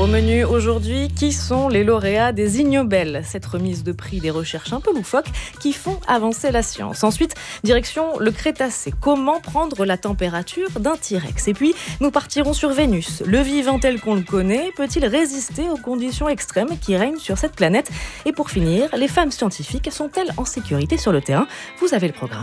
Au menu aujourd'hui, qui sont les lauréats des Ig Nobel, cette remise de prix des recherches un peu loufoques qui font avancer la science. Ensuite, direction le Crétacé. Comment prendre la température d'un T-Rex? Et puis, nous partirons sur Vénus. Le vivant tel qu'on le connaît peut-il résister aux conditions extrêmes qui règnent sur cette planète? Et pour finir, les femmes scientifiques sont-elles en sécurité sur le terrain? Vous avez le programme.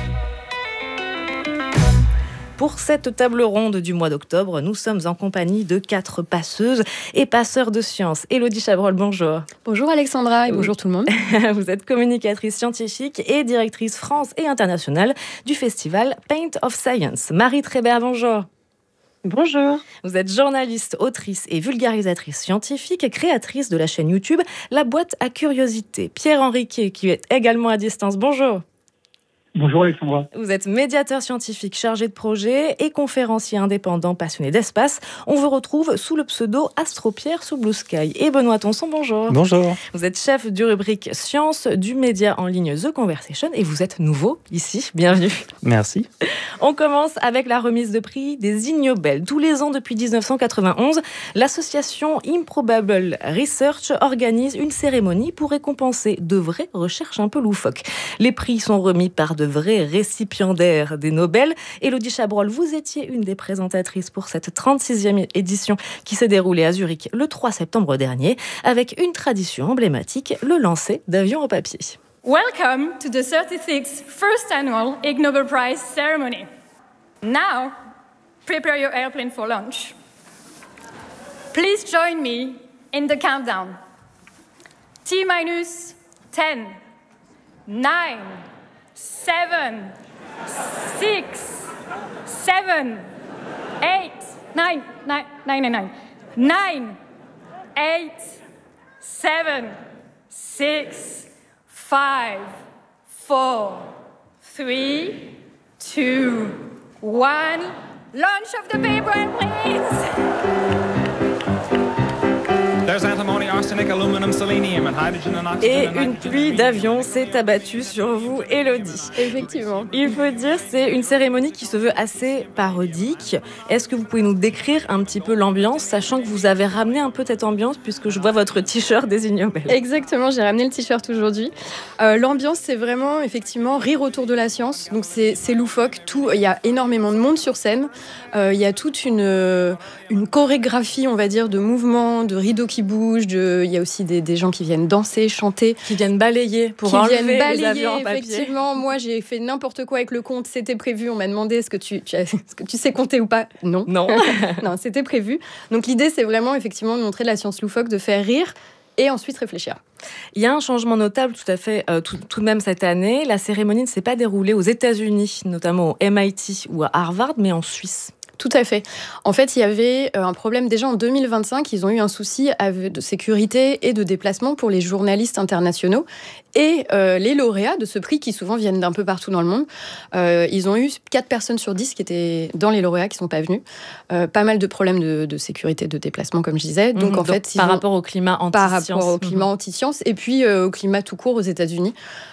Pour cette table ronde du mois d'octobre, nous sommes en compagnie de 4 passeuses et passeurs de sciences. Élodie Chabrol, bonjour. Bonjour Alexandra et bonjour tout le monde. Vous êtes communicatrice scientifique et directrice France et internationale du festival Paint of Science. Marie Trébert, bonjour. Bonjour. Vous êtes journaliste, autrice et vulgarisatrice scientifique et créatrice de la chaîne YouTube La Boîte à Curiosités. Pierre Henriquet, qui est également à distance, bonjour. Bonjour Alexandra. Vous êtes médiateur scientifique chargé de projet et conférencier indépendant passionné d'espace. On vous retrouve sous le pseudo Astro-Pierre sous Blue Sky. Et Benoît Tonson, bonjour. Bonjour. Vous êtes chef du rubrique Science du média en ligne The Conversation et vous êtes nouveau ici. Bienvenue. Merci. On commence avec la remise de prix des Ig Nobel. Tous les ans depuis 1991, l'association Improbable Research organise une cérémonie pour récompenser de vraies recherches un peu loufoques. Les prix sont remis par de vrais récipiendaires des Nobel. Élodie Chabrol, vous étiez une des présentatrices pour cette 36e édition qui s'est déroulée à Zurich le 3 septembre dernier, avec une tradition emblématique, le lancer d'avions en papier. Welcome to the 36th first annual Ig Nobel Prize ceremony. Now, prepare your airplane for launch. Please join me in the countdown. T-minus 10, 9, 7, 6, 7, 8, 9, 9, 9, 9, 9, 8, 7, 6, 5, 4, 3, 2, 1. Launch of the paper, please. Et une pluie d'avions s'est abattue sur vous, Élodie. Effectivement. Il faut dire que c'est une cérémonie qui se veut assez parodique. Est-ce que vous pouvez nous décrire un petit peu l'ambiance, sachant que vous avez ramené un peu cette ambiance, puisque je vois votre t-shirt des Ig Nobel. Exactement, j'ai ramené le t-shirt aujourd'hui. L'ambiance, c'est vraiment, effectivement, rire autour de la science. Donc c'est loufoque. Il y a énormément de monde sur scène. Il y a toute une chorégraphie, on va dire, de mouvements, de rideaux qui bougent. Il y a aussi des gens qui viennent danser, chanter. Qui viennent balayer pour enlever les avions en papier. Effectivement, moi, j'ai fait n'importe quoi avec le compte. C'était prévu. On m'a demandé est-ce que tu sais compter ou pas? Non. Non, c'était prévu. Donc l'idée, c'est vraiment, effectivement, de montrer la science loufoque, de faire rire et ensuite réfléchir. Il y a un changement notable tout à fait, tout de même cette année. La cérémonie ne s'est pas déroulée aux États-Unis, notamment au MIT ou à Harvard, mais en Suisse. Tout à fait. En fait, il y avait un problème déjà en 2025. Ils ont eu un souci de sécurité et de déplacement pour les journalistes internationaux et les lauréats de ce prix qui souvent viennent d'un peu partout dans le monde. Ils ont eu 4 personnes sur 10 qui étaient dans les lauréats qui ne sont pas venus. Pas mal de problèmes de sécurité, de déplacement, comme je disais. Donc, en fait, par rapport au climat anti-science. Par rapport au climat anti-science et puis au climat tout court aux États-Unis,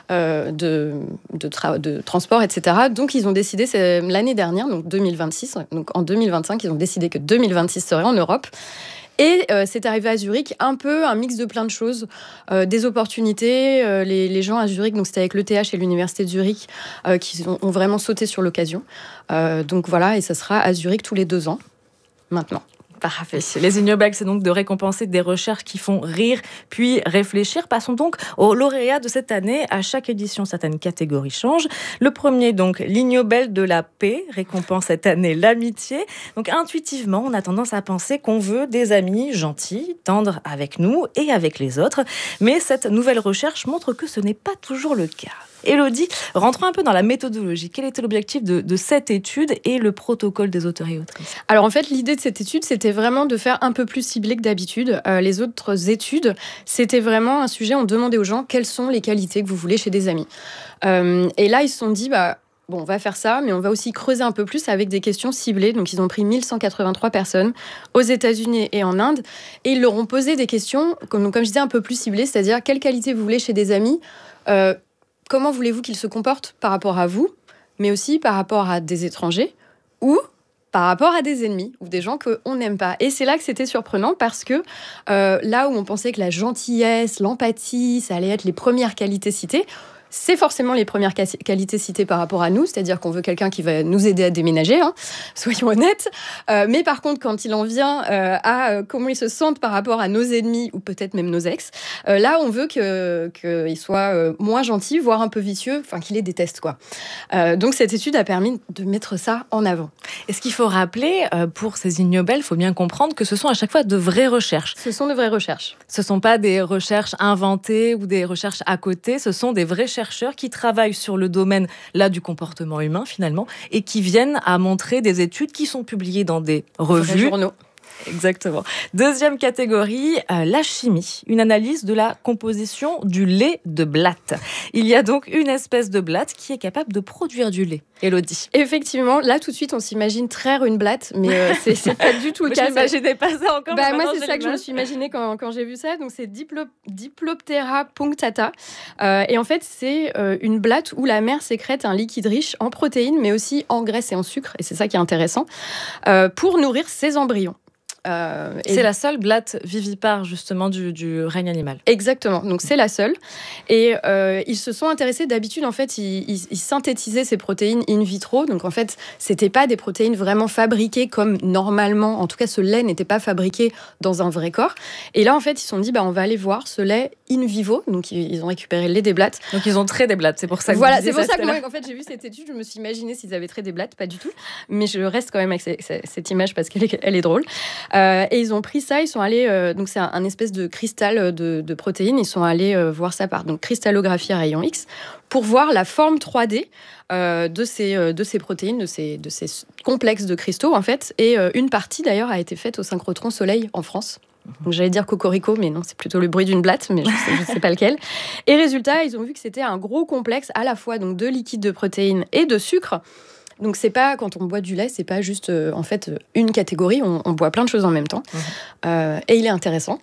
de transport, etc. Donc, ils ont décidé, c'est l'année dernière, donc 2026, donc en 2025, ils ont décidé que 2026 serait en Europe. Et c'est arrivé à Zurich, un peu un mix de plein de choses, des opportunités. Les gens à Zurich, donc c'était avec l'ETH et l'Université de Zurich, qui ont vraiment sauté sur l'occasion. Donc voilà, et ça sera à Zurich tous les 2 ans, maintenant. Parfait. Les Ig Nobel, c'est donc de récompenser des recherches qui font rire, puis réfléchir. Passons donc aux lauréats de cette année. À chaque édition, certaines catégories changent. Le premier, donc, l'Ig Nobel de la paix, récompense cette année l'amitié. Donc, intuitivement, on a tendance à penser qu'on veut des amis gentils, tendres avec nous et avec les autres. Mais cette nouvelle recherche montre que ce n'est pas toujours le cas. Élodie, rentrons un peu dans la méthodologie. Quel était l'objectif de cette étude et le protocole des auteurs et autrices? Alors en fait, l'idée de cette étude, c'était vraiment de faire un peu plus ciblé que d'habitude. Les autres études, c'était vraiment un sujet, on demandait aux gens quelles sont les qualités que vous voulez chez des amis. Et là, ils se sont dit, bon, on va faire ça, mais on va aussi creuser un peu plus avec des questions ciblées. Donc, ils ont pris 1183 personnes aux États-Unis et en Inde, et ils leur ont posé des questions, comme je disais, un peu plus ciblées, c'est-à-dire quelles qualités vous voulez chez des amis, comment voulez-vous qu'ils se comportent par rapport à vous, mais aussi par rapport à des étrangers, ou par rapport à des ennemis ou des gens qu'on n'aime pas. Et c'est là que c'était surprenant parce que là où on pensait que la gentillesse, l'empathie, ça allait être les premières qualités citées, c'est forcément les premières qualités citées par rapport à nous, c'est-à-dire qu'on veut quelqu'un qui va nous aider à déménager, soyons honnêtes. Mais par contre, quand il en vient à comment ils se sentent par rapport à nos ennemis ou peut-être même nos ex, là, on veut qu'il soit moins gentil, voire un peu vicieux, enfin qu'il les déteste, quoi. Donc cette étude a permis de mettre ça en avant. Et ce qu'il faut rappeler, pour ces ignobels, il faut bien comprendre que ce sont à chaque fois de vraies recherches. Ce sont de vraies recherches. Ce ne sont pas des recherches inventées ou des recherches à côté, ce sont des vrais chercheurs qui travaillent sur le domaine là du comportement humain finalement et qui viennent à montrer des études qui sont publiées dans des revues. Vrais journaux. Exactement. Deuxième catégorie, la chimie. Une analyse de la composition du lait de blatte. Il y a donc une espèce de blatte qui est capable de produire du lait. Élodie. Effectivement, là tout de suite on s'imagine traire une blatte, mais c'est pas du tout le cas. Je n'imaginais pas ça encore. Moi c'est ça que je me suis imaginé quand j'ai vu ça. Donc c'est Diploptera punctata. Et en fait c'est une blatte où la mère sécrète un liquide riche en protéines, mais aussi en graisse et en sucre. Et c'est ça qui est intéressant pour nourrir ses embryons. C'est la seule blatte vivipare justement du règne animal. Exactement, donc c'est la seule. Et ils se sont intéressés, d'habitude en fait ils synthétisaient ces protéines in vitro, donc en fait c'était pas des protéines vraiment fabriquées comme normalement, en tout cas ce lait n'était pas fabriqué dans un vrai corps. Et là en fait ils se sont dit on va aller voir ce lait in vivo, donc ils ont récupéré le lait des blattes. Donc ils ont trait des blattes, c'est pour ça que voilà, c'est pour ça que moi en fait j'ai vu cette étude, je me suis imaginé s'ils avaient trait des blattes, pas du tout, mais je reste quand même avec cette image parce qu'elle est drôle. Et ils ont pris ça, ils sont allés, donc c'est un espèce de cristal de protéines, ils sont allés voir ça par donc cristallographie à rayon X pour voir la forme 3D de ces protéines, de ces complexes de cristaux en fait. Et une partie d'ailleurs a été faite au synchrotron Soleil en France. Donc j'allais dire cocorico, mais non, c'est plutôt le bruit d'une blatte, mais je sais pas lequel. Et résultat, ils ont vu que c'était un gros complexe à la fois donc de liquide de protéines et de sucre. Donc c'est pas, quand on boit du lait, c'est pas juste en fait une catégorie, on boit plein de choses en même temps. Et il est intéressant.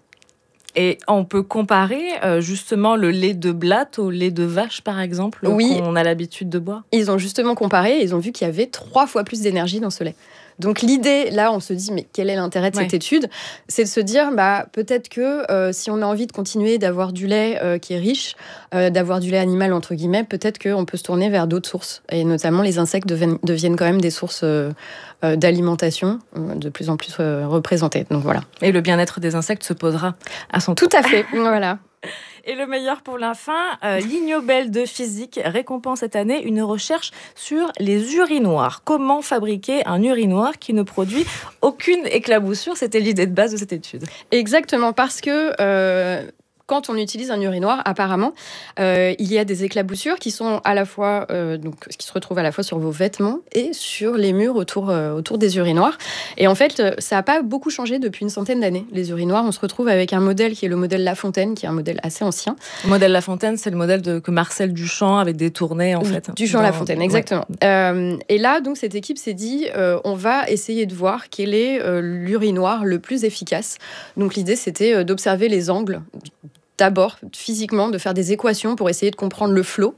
Et on peut comparer justement le lait de blatte au lait de vache, par exemple, qu'on a l'habitude de boire. Ils ont justement comparé et ils ont vu qu'il y avait 3 fois plus d'énergie dans ce lait. Donc l'idée, là, on se dit, mais quel est l'intérêt de cette étude ? C'est de se dire, peut-être que si on a envie de continuer d'avoir du lait qui est riche, d'avoir du lait animal, entre guillemets, peut-être qu'on peut se tourner vers d'autres sources. Et notamment, les insectes deviennent quand même des sources d'alimentation de plus en plus représentées. Donc voilà. Et le bien-être des insectes se posera à son tour. Tout à fait, voilà. Et le meilleur pour la fin, l'Ignobel de physique récompense cette année une recherche sur les urinoirs. Comment fabriquer un urinoir qui ne produit aucune éclaboussure ? C'était l'idée de base de cette étude. Exactement, parce que quand on utilise un urinoir, apparemment, il y a des éclaboussures qui sont à la fois, qui se retrouvent à la fois sur vos vêtements et sur les murs autour des urinoirs. Et en fait, ça n'a pas beaucoup changé depuis une centaine d'années. Les urinoirs, on se retrouve avec un modèle qui est le modèle Lafontaine, qui est un modèle assez ancien. Le modèle Lafontaine, c'est le modèle que Marcel Duchamp avait détourné, en fait. Duchamp-Lafontaine, exactement. Ouais. Et là, donc, cette équipe s'est dit, on va essayer de voir quel est l'urinoir le plus efficace. Donc, l'idée, c'était d'observer les angles. D'abord, physiquement, de faire des équations pour essayer de comprendre le flot,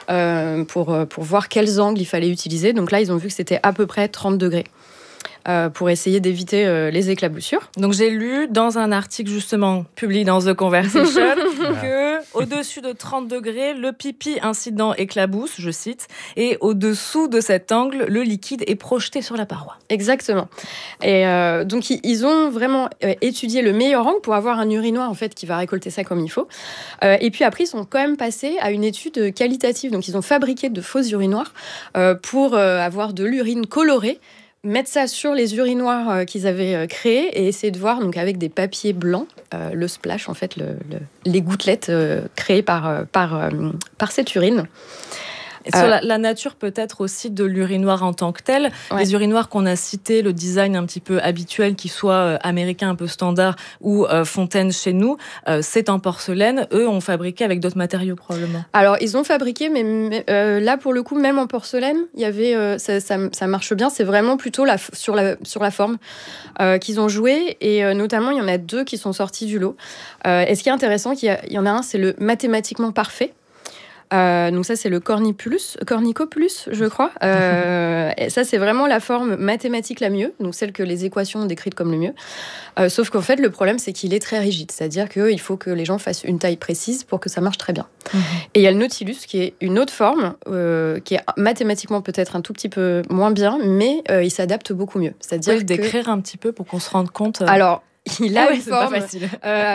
pour voir quels angles il fallait utiliser. Donc là, ils ont vu que c'était à peu près 30 degrés. Pour essayer d'éviter les éclaboussures. Donc j'ai lu dans un article justement publié dans The Conversation que au-dessus de 30 degrés, le pipi incident éclabousse, je cite, et au-dessous de cet angle, le liquide est projeté sur la paroi. Exactement. Et donc ils ont vraiment étudié le meilleur angle pour avoir un urinoir en fait qui va récolter ça comme il faut. Et puis après ils sont quand même passés à une étude qualitative. Donc ils ont fabriqué de faux urinoirs pour avoir de l'urine colorée. Mettre ça sur les urinoirs qu'ils avaient créés et essayer de voir donc avec des papiers blancs le splash en fait les gouttelettes créées par cette urine. Et sur la nature peut-être aussi de l'urinoir en tant que tel. Ouais. Les urinoirs qu'on a cités, le design un petit peu habituel, qui soit américain un peu standard ou Fontaine chez nous, c'est en porcelaine. Eux ont fabriqué avec d'autres matériaux probablement. Alors ils ont fabriqué, mais là pour le coup même en porcelaine, il y avait ça marche bien. C'est vraiment plutôt sur la forme qu'ils ont joué et notamment il y en a 2 qui sont sortis du lot. Et ce qui est intéressant, il y en a un, c'est le mathématiquement parfait. Donc ça, c'est le Cornicopulus, je crois. Et ça, c'est vraiment la forme mathématique la mieux, donc celle que les équations ont décrite comme le mieux. Sauf qu'en fait, le problème, c'est qu'il est très rigide. C'est-à-dire qu'il faut que les gens fassent une taille précise pour que ça marche très bien. Et il y a le Nautilus, qui est une autre forme, qui est mathématiquement peut-être un tout petit peu moins bien, mais il s'adapte beaucoup mieux. C'est-à-dire le décrire un petit peu pour qu'on se rende compte. Alors, il a une forme. Pas facile.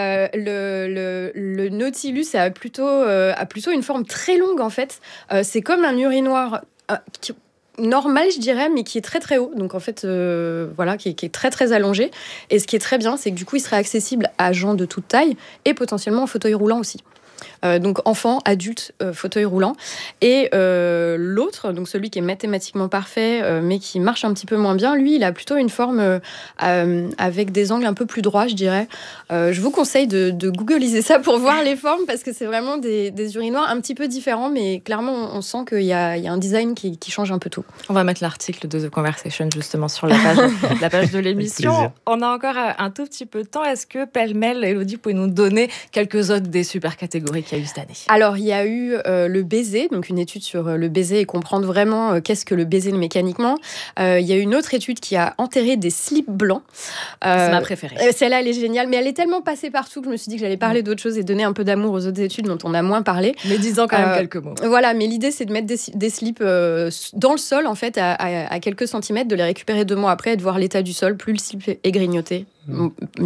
Le Nautilus a plutôt une forme très longue, en fait. C'est comme un urinoir normal, je dirais, mais qui est très très haut. Donc en fait, qui est très très allongé. Et ce qui est très bien, c'est que du coup, il serait accessible à gens de toute taille et potentiellement en fauteuil roulant aussi. Donc enfant, adulte, fauteuil roulant. Et l'autre, donc celui qui est mathématiquement parfait, mais qui marche un petit peu moins bien, lui, il a plutôt une forme avec des angles un peu plus droits, je dirais. Je vous conseille de googliser ça pour voir les formes, parce que c'est vraiment des urinoirs un petit peu différents, mais clairement, on sent qu'il y a un design qui change un peu tout. On va mettre l'article de The Conversation justement sur la page de l'émission. On a encore un tout petit peu de temps. Est-ce que pêle-mêle, Élodie, pouvez nous donner quelques autres des super catégories qu'il y a eu cette année? Alors, il y a eu le baiser, donc une étude sur le baiser et comprendre vraiment qu'est-ce que le baiser mécaniquement. Il y a eu une autre étude qui a enterré des slips blancs. C'est ma préférée. Celle-là, elle est géniale, mais elle est tellement passée partout que je me suis dit que j'allais parler d'autres choses et donner un peu d'amour aux autres études dont on a moins parlé. Mais disons quand même quelques mots. Voilà, mais l'idée, c'est de mettre des slips dans le sol, en fait, à quelques centimètres, de les récupérer 2 mois après et de voir l'état du sol. Plus le slip est grignoté,